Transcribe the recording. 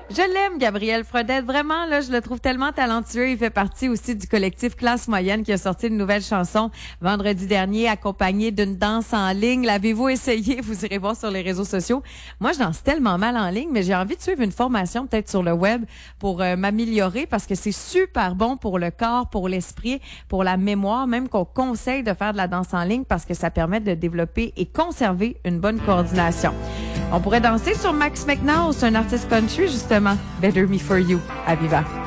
Je l'aime, Gabriel Fredette. Vraiment, là, je le trouve tellement talentueux. Il fait partie aussi du collectif Classe Moyenne qui a sorti une nouvelle chanson vendredi dernier, accompagnée d'une danse en ligne. L'avez-vous essayé? Vous irez voir sur les réseaux sociaux. Moi, je danse tellement mal en ligne, mais j'ai envie de suivre une formation peut-être sur le web pour m'améliorer parce que c'est super bon pour le corps, pour l'esprit, pour la mémoire, même qu'on conseille de faire de la danse en ligne parce que ça permet de développer et conserver une bonne coordination. On pourrait danser sur Max McNaught, c'est un artiste country, justement. Better Me For You, à Viva.